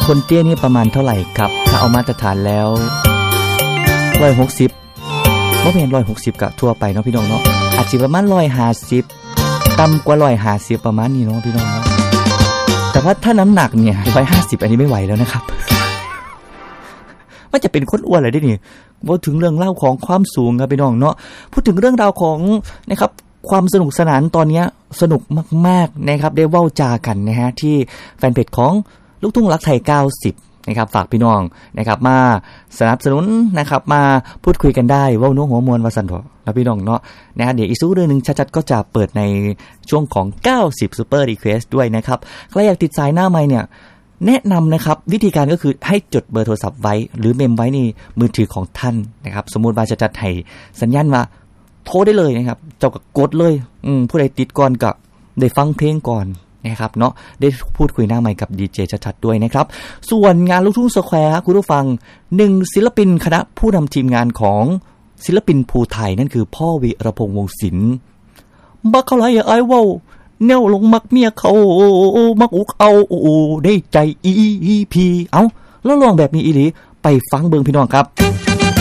คนเตี้ยนี่ประมาณเท่าไหร่ครับถ้าเอามาตรฐานแล้ว160บ่แม่น160กะทั่วไปเนาะพี่น้องเนาะอาจสิประมาณ150ต่ำกว่า150ประมาณนี้เนาะพี่น้องเนาะแต่ว่าถ้าน้ำหนักเนี่ย150อันนี้ไม่ไหวแล้วนะครับมันจะเป็นคนอ้วนเลยได้นี่พูดถึงเรื่องเล่าของความสูงครับพี่น้องเนาะพูดถึงเรื่องราวของนะครับความสนุกสนานตอนนี้สนุกมากๆนะครับได้เว้าจากันนะฮะที่แฟนเพจของลูกทุ่งรักไทย90นะครับฝากพี่น้องนะครับมาสนับสนุนนะครับมาพูดคุยกันได้เว้านัวหัวมวลว่าซั่นเถาะแล้วพี่น้องเนาะนะฮะเดี๋ยวอีกสักเรื่องนึงชัดๆก็จะเปิดในช่วงของ90 Super Request ด้วยนะครับใครอยากติดสายหน้าไมค์เนี่ยแนะนำนะครับวิธีการก็คือให้จดเบอร์โทรศัพท์ไว้หรือเมมไว้ในมือถือของท่านนะครับสมมุติว่าจะจัดให้สัญญาณว่าโทรได้เลยนะครับเจ้าก็กดเลยผู้ใดติดก่อนก็ได้ฟังเพลงก่อนนะครับเนาะได้พูดคุยหน้าไมค์กับดีเจชัดๆด้วยนะครับส่วนงานลูกทุ่งสแควร์คุณผู้ฟัง1ศิลปินคณะผู้นำทีมงานของศิลปินภูไทยนั่นคือพ่อวิรพงษ์วงศ์ศิลป์บักเขาไหลไอ้เว้าแนวลงมักเมียเขามักอุกเอาได้ใจอีพีเอ้าแล้วลองแบบนี้อีหลีไปฟังเบิ่งพี่น้องครับ